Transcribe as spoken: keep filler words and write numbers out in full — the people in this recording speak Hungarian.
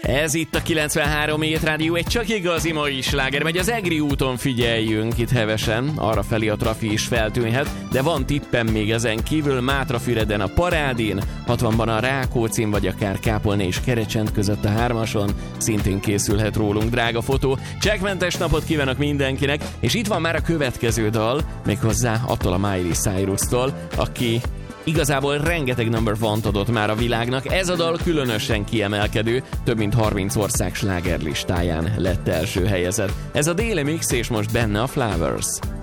Ez itt a kilencvenhárom Hét Rádió, egy csak igazi mai sláger megy az Egri úton, figyeljünk itt hevesen, arra felé a trafi is feltűnhet, de van tippem még ezen kívül, Mátrafüreden a Parádén, hatvanban a Rákóczin, vagy akár Kápolna és Kerecsent között a hármason, szintén készülhet rólunk drága fotó. Csekkmentes napot kívánok mindenkinek, és itt van már a következő dal, méghozzá attól a Miley Cyrus-tól, aki igazából rengeteg number one adott már a világnak, ez a dal különösen kiemelkedő, több mint harminc ország slágerlistáján lett első helyezett. Ez a Daily Mix, és most benne a Flowers.